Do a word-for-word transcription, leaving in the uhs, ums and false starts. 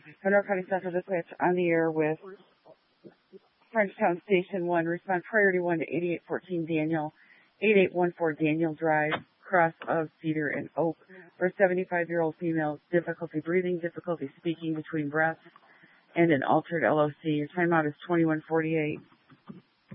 Monroe County Central Dispatch on the air with Frenchtown Station one. Respond priority one to eighty-eight fourteen Daniel, eighty-eight fourteen Daniel Drive, cross of Cedar and Oak, for a seventy-five-year-old female, difficulty breathing, difficulty speaking between breaths, and an altered L O C. Your timeout is twenty-one forty-eight.